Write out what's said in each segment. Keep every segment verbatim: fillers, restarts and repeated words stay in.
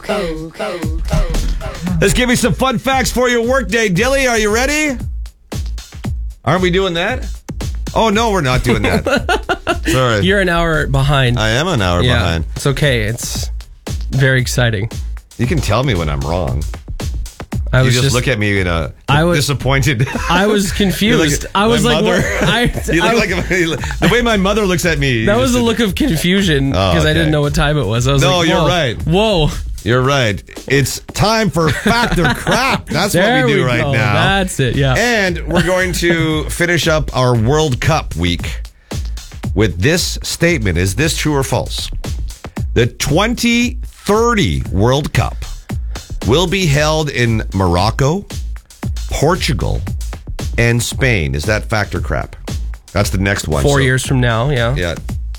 go, go. Let's give you some fun facts for your workday. Dilly, are you ready? Aren't we doing that? Oh, no, we're not doing that. Sorry. You're an hour behind. I am an hour yeah, behind. It's okay. It's very exciting. You can tell me when I'm wrong. I You was just, just look at me in a I was- disappointed. I was confused. Like I was my like, mother. what? I, You look I- like a, the way my mother looks at me. that you was just a did- look of confusion because Oh, I okay. didn't know what time it was. I was No, like, you're whoa, right. Whoa. You're right. It's time for Fact or Crap. That's There what we do we right go. now. That's it. Yeah. And we're going to finish up our World Cup week with this statement. Is this true or false? The twenty thirty World Cup will be held in Morocco, Portugal, and Spain. Is that fact or crap? That's the next one. Four So- years from now. Yeah. Yeah.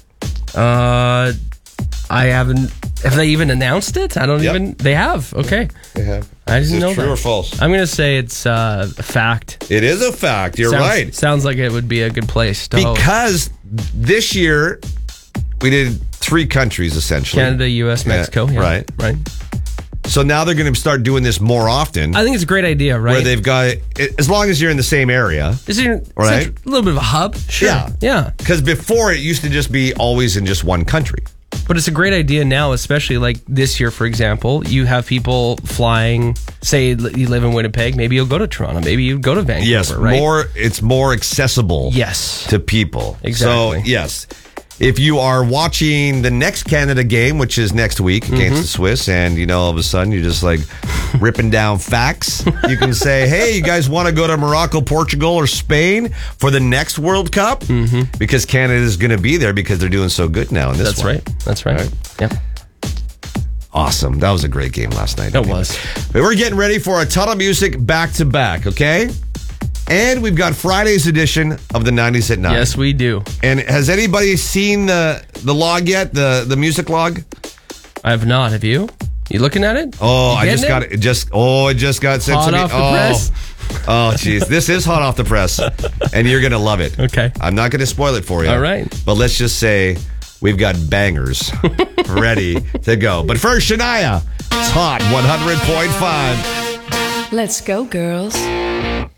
Uh, I haven't. Have they even announced it? I don't Yep. even. They have. Okay. They have. I Is didn't it know true that. or false? I'm gonna say it's uh, a fact. It is a fact. You're sounds, right. Sounds like it would be a good place to host. Because this year we did three countries essentially. Canada, U S, Mexico. Yeah, right. Right. So now they're going to start doing this more often. I think it's a great idea. Right. Where they've got, as long as you're in the same area. Is it Right. a little bit of a hub? Sure. Yeah. Yeah. Because before it used to just be always in just one country. But it's a great idea now, especially like this year, for example. You have people flying, say you live in Winnipeg, maybe you'll go to Toronto, maybe you go to Vancouver, Yes, right? more. It's more accessible. Yes. To people. Exactly. So yes, if you are watching the next Canada game, which is next week against Mm-hmm. the Swiss, and you know all of a sudden you're just like ripping down facts, you can say, "Hey, you guys want to go to Morocco, Portugal, or Spain for the next World Cup?" Mm-hmm. Because Canada is going to be there because they're doing so good now in this That's one. right. That's right. Right. Yep. Awesome. That was a great game last night. It was. But we're getting ready for a ton of music back to back, okay? And we've got Friday's edition of the nineties at nine. Yes, we do. And has anybody seen the the log yet? The the music log? I have not. Have you? You looking at it? Oh, You I just getting got it. Just oh, it just got sent Hot to me. off the oh. press? Oh, jeez. This is hot off the press. And you're gonna love it. Okay. I'm not gonna spoil it for you. All right. But let's just say we've got bangers ready to go. But first, Shania. It's hot one hundred point five. Let's go, girls.